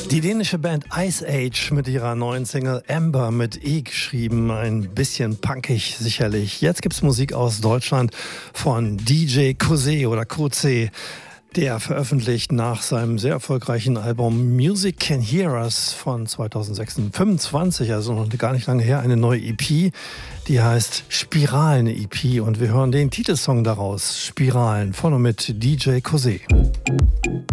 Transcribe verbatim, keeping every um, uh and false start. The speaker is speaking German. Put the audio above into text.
Die dänische Band Ice Age mit ihrer neuen Single Amber mit E geschrieben, ein bisschen punkig sicherlich. Jetzt gibt's Musik aus Deutschland von D J Kosé oder Kotze. Der veröffentlicht nach seinem sehr erfolgreichen Album Music Can Hear Us von zweitausendsechsundzwanzig, also noch gar nicht lange her, eine neue E P, die heißt Spiralen E P und wir hören den Titelsong daraus, Spiralen, von und mit D J Kosé.